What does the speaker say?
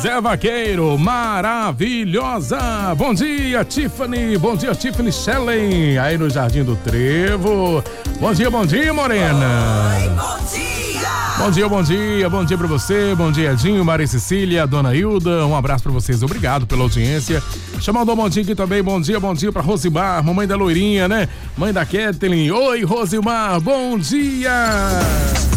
Zé Vaqueiro, maravilhosa. Bom dia, Tiffany. Bom dia, Tiffany Shelley, aí no Jardim do Trevo. Bom dia, Morena. Oi, bom dia. Bom dia pra você. Bom dia, Edinho, Maria Cecília, Dona Hilda. Um abraço pra vocês, obrigado pela audiência. Chamando o bom dia aqui também, bom dia pra Rosimar, mamãe da Loirinha, né? Mãe da Kathleen. Oi, Rosimar, bom dia.